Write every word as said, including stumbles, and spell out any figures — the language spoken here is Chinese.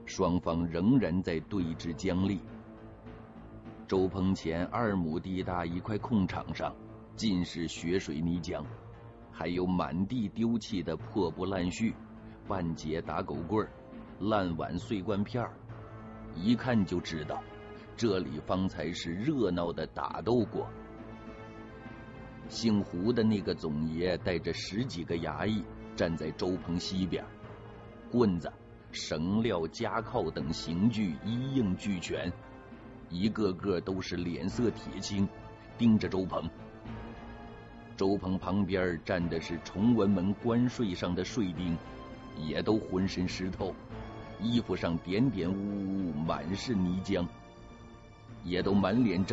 双方仍然在对峙僵力。周棚前二亩地大一块空场上，尽是血水泥浆，还有满地丢弃的破布烂絮、半截打狗棍、烂碗碎罐片，一看就知道这里方才是热闹的打斗过。姓胡的那个总爷带着十几个衙役站在周棚西边，棍子、绳料、夹铐等刑具一应俱全，一个个都是脸色铁青，盯着周棚。周棚旁边站的是崇文门关税上的税丁，也都浑身湿透，衣服上点点污污，满是泥浆，也都满脸